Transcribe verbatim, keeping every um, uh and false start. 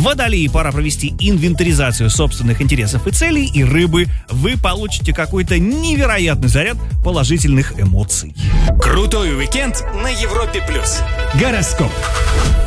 Водолеи, пора провести инвентаризацию собственных интересов и целей, и рыбы, вы получите какой-то невероятный заряд положительных эмоций. Крутой уикенд на Европе плюс. Гороскоп.